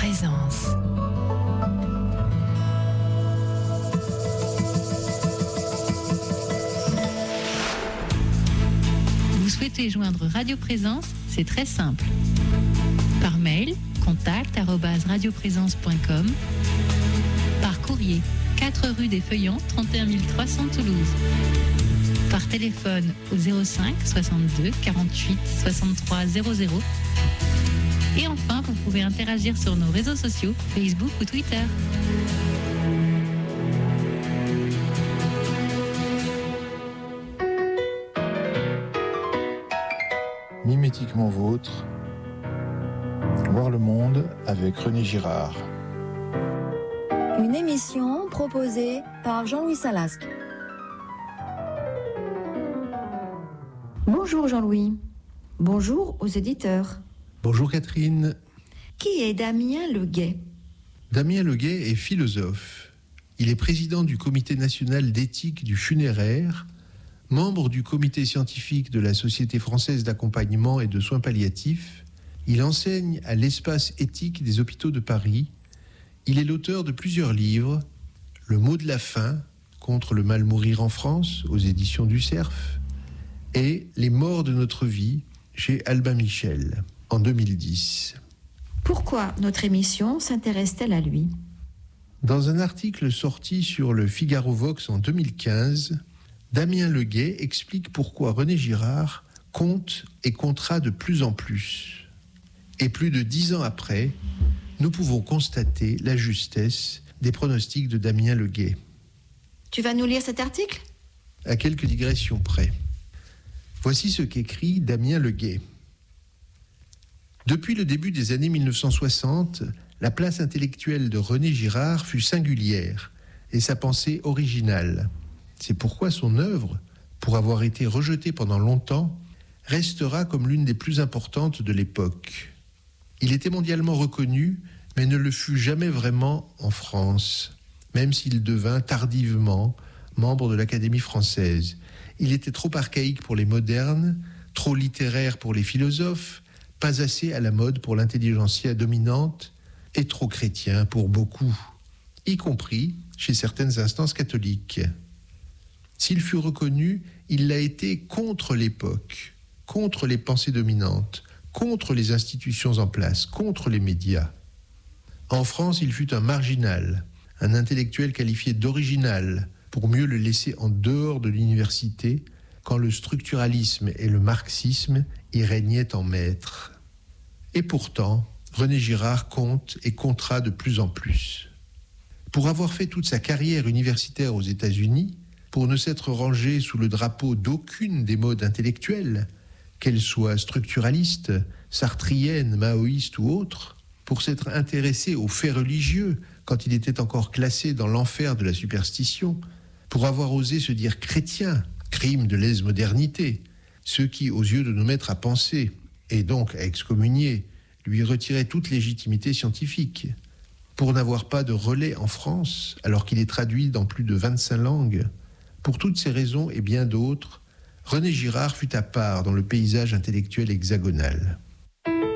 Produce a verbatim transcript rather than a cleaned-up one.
Présence. Vous souhaitez joindre Radio Présence? C'est très simple. Par mail, contact arobase radioprésence point com. Par courrier, quatre rue des Feuillants, trente et un mille trois cents Toulouse. Par téléphone au zéro cinq soixante-deux quarante-huit soixante-trois zéro zéro. Et enfin, vous pouvez interagir sur nos réseaux sociaux, Facebook ou Twitter. Mimétiquement vôtre, voir le monde avec René Girard. Une émission proposée par Jean-Louis Salasque. Bonjour Jean-Louis. Bonjour aux éditeurs. Bonjour Catherine. Qui est Damien Leguet? Damien Leguet est philosophe. Il est président du Comité national d'éthique du funéraire, membre du comité scientifique de la Société française d'accompagnement et de soins palliatifs. Il enseigne à l'espace éthique des hôpitaux de Paris. Il est l'auteur de plusieurs livres, Le mot de la fin, contre le mal mourir en France, aux éditions du Cerf, et Les morts de notre vie, chez Albin Michel, en deux mille dix. Pourquoi notre émission s'intéresse-t-elle à lui? Dans un article sorti sur le Figaro Vox en deux mille quinze, Damien Leguet explique pourquoi René Girard compte et comptera de plus en plus. Et plus de dix ans après, nous pouvons constater la justesse des pronostics de Damien Leguet. Tu vas nous lire cet article? À quelques digressions près. Voici ce qu'écrit Damien Leguet. Depuis le début des années mille neuf cent soixante, la place intellectuelle de René Girard fut singulière et sa pensée originale. C'est pourquoi son œuvre, pour avoir été rejetée pendant longtemps, restera comme l'une des plus importantes de l'époque. Il était mondialement reconnu, mais ne le fut jamais vraiment en France, même s'il devint tardivement membre de l'Académie française. Il était trop archaïque pour les modernes, trop littéraire pour les philosophes, pas assez à la mode pour l'intelligentsia dominante, et trop chrétien pour beaucoup, y compris chez certaines instances catholiques. S'il fut reconnu, il l'a été contre l'époque, contre les pensées dominantes, contre les institutions en place, contre les médias. En France, il fut un marginal, un intellectuel qualifié d'original, pour mieux le laisser en dehors de l'université, quand le structuralisme et le marxisme y régnaient en maître. Et pourtant, René Girard compte et comptera de plus en plus. Pour avoir fait toute sa carrière universitaire aux États-Unis, pour ne s'être rangé sous le drapeau d'aucune des modes intellectuelles, qu'elles soient structuralistes, sartriennes, maoïstes ou autres, pour s'être intéressé aux faits religieux quand il était encore classé dans l'enfer de la superstition, pour avoir osé se dire chrétien, crime de lèse-modernité, ce qui, aux yeux de nos maîtres à penser, et donc à excommunier, lui retirait toute légitimité scientifique, pour n'avoir pas de relais en France, alors qu'il est traduit dans plus de vingt-cinq langues. Pour toutes ces raisons et bien d'autres, René Girard fut à part dans le paysage intellectuel hexagonal.